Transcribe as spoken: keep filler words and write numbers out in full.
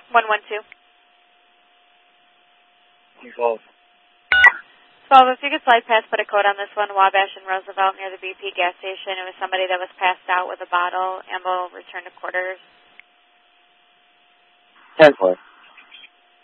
one one two. twelve. twelve, if you could slide past, put a code on this one, Wabash and Roosevelt near the B P gas station. It was somebody that was passed out with a bottle. Ambo returned to quarters. ten four.